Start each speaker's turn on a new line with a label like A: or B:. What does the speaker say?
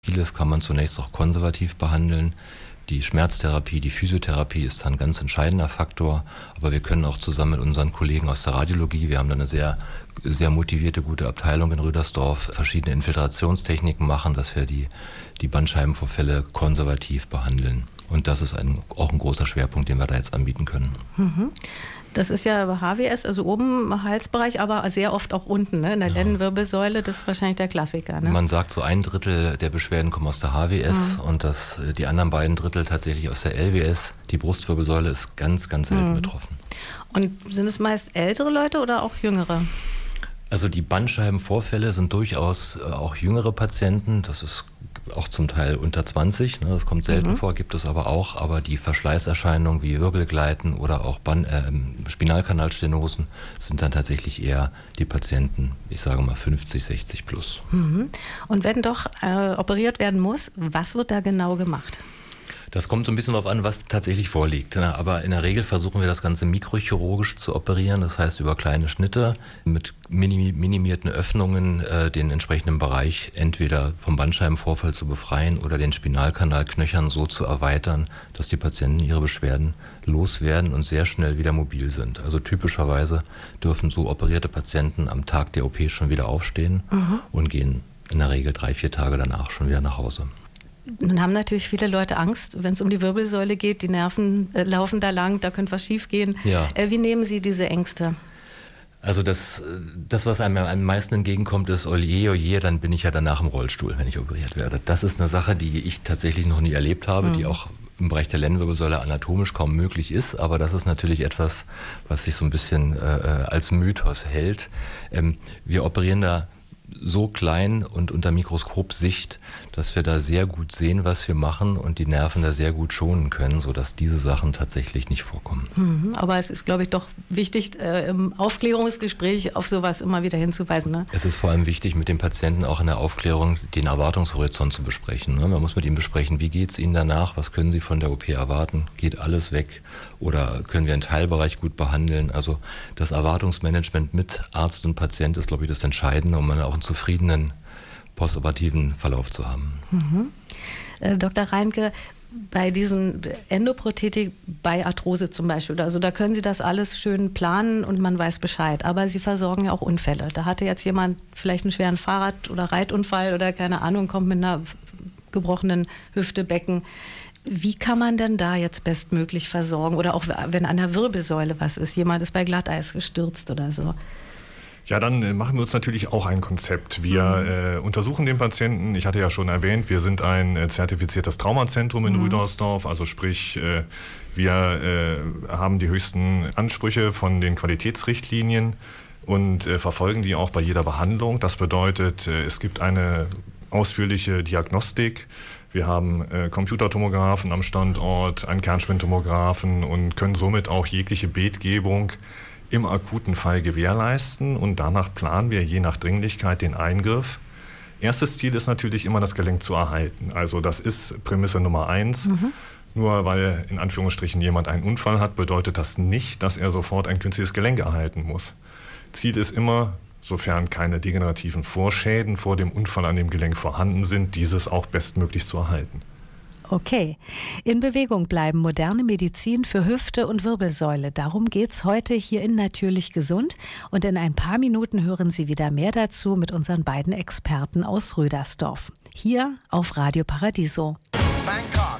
A: Vieles kann man zunächst auch konservativ behandeln. Die Schmerztherapie, die Physiotherapie ist ein ganz entscheidender Faktor, aber wir können auch zusammen mit unseren Kollegen aus der Radiologie, wir haben da eine sehr, sehr motivierte, gute Abteilung in Rüdersdorf, verschiedene Infiltrationstechniken machen, dass wir die Bandscheibenvorfälle konservativ behandeln. Und das ist auch ein großer Schwerpunkt, den wir da jetzt anbieten können.
B: Mhm. Das ist ja HWS, also oben im Halsbereich, aber sehr oft auch unten, ne? In der Lendenwirbelsäule, das ist wahrscheinlich der Klassiker. Ne?
A: Man sagt, so 1/3 der Beschwerden kommen aus der HWS und die anderen beiden Drittel tatsächlich aus der LWS. Die Brustwirbelsäule ist ganz, ganz selten betroffen.
B: Und sind es meist ältere Leute oder auch jüngere?
A: Also die Bandscheibenvorfälle sind durchaus auch jüngere Patienten. Das ist auch zum Teil unter 20. Ne? Das kommt selten vor, gibt es aber auch. Aber die Verschleißerscheinungen wie Wirbelgleiten oder auch Spinalkanalstenosen sind dann tatsächlich eher die Patienten, ich sage mal 50, 60 plus.
B: Mhm. Und wenn doch operiert werden muss, was wird da genau gemacht?
A: Das kommt so ein bisschen darauf an, was tatsächlich vorliegt. Aber in der Regel versuchen wir das Ganze mikrochirurgisch zu operieren. Das heißt über kleine Schnitte mit minimierten Öffnungen den entsprechenden Bereich entweder vom Bandscheibenvorfall zu befreien oder den Spinalkanalknöchern so zu erweitern, dass die Patienten ihre Beschwerden loswerden und sehr schnell wieder mobil sind. Also typischerweise dürfen so operierte Patienten am Tag der OP schon wieder aufstehen und gehen in der Regel 3-4 Tage danach schon wieder nach Hause.
B: Nun haben natürlich viele Leute Angst, wenn es um die Wirbelsäule geht, die Nerven laufen da lang, da könnte was schief gehen.
A: Ja.
B: Wie nehmen Sie diese Ängste?
A: Also das, was einem am meisten entgegenkommt, ist, oje, dann bin ich ja danach im Rollstuhl, wenn ich operiert werde. Das ist eine Sache, die ich tatsächlich noch nie erlebt habe, die auch im Bereich der Lendenwirbelsäule anatomisch kaum möglich ist. Aber das ist natürlich etwas, was sich so ein bisschen als Mythos hält. Wir operieren da so klein und unter Mikroskopsicht, dass wir da sehr gut sehen, was wir machen und die Nerven da sehr gut schonen können, sodass diese Sachen tatsächlich nicht vorkommen.
B: Aber es ist, glaube ich, doch wichtig, im Aufklärungsgespräch auf sowas immer wieder hinzuweisen. Ne?
A: Es ist vor allem wichtig, mit dem Patienten auch in der Aufklärung den Erwartungshorizont zu besprechen. Ne? Man muss mit ihm besprechen, wie geht es Ihnen danach, was können Sie von der OP erwarten, geht alles weg oder können wir einen Teilbereich gut behandeln. Also das Erwartungsmanagement mit Arzt und Patient ist, glaube ich, das Entscheidende, um auch einen zufriedenen postoperativen Verlauf zu haben.
B: Dr. Reinke, bei diesen Endoprothetik, bei Arthrose zum Beispiel, also da können Sie das alles schön planen und man weiß Bescheid, aber Sie versorgen ja auch Unfälle. Da hatte jetzt jemand vielleicht einen schweren Fahrrad- oder Reitunfall oder keine Ahnung, kommt mit einer gebrochenen Hüfte, Becken. Wie kann man denn da jetzt bestmöglich versorgen? Oder auch wenn an der Wirbelsäule was ist, jemand ist bei Glatteis gestürzt oder so.
C: Ja, dann machen wir uns natürlich auch ein Konzept. Wir untersuchen den Patienten. Ich hatte ja schon erwähnt, wir sind ein zertifiziertes Traumazentrum in Rüdersdorf. Also sprich, wir haben die höchsten Ansprüche von den Qualitätsrichtlinien und verfolgen die auch bei jeder Behandlung. Das bedeutet, es gibt eine ausführliche Diagnostik. Wir haben Computertomographen am Standort, einen Kernspintomographen und können somit auch jegliche Bildgebung im akuten Fall gewährleisten und danach planen wir je nach Dringlichkeit den Eingriff. Erstes Ziel ist natürlich immer, das Gelenk zu erhalten. Also das ist Prämisse Nummer 1. Nur weil in Anführungsstrichen jemand einen Unfall hat, bedeutet das nicht, dass er sofort ein künstliches Gelenk erhalten muss. Ziel ist immer, sofern keine degenerativen Vorschäden vor dem Unfall an dem Gelenk vorhanden sind, dieses auch bestmöglich zu erhalten.
B: Okay. In Bewegung bleiben, moderne Medizin für Hüfte und Wirbelsäule. Darum geht's heute hier in Natürlich Gesund. Und in ein paar Minuten hören Sie wieder mehr dazu mit unseren beiden Experten aus Rüdersdorf. Hier auf Radio Paradiso.
D: Bangkok,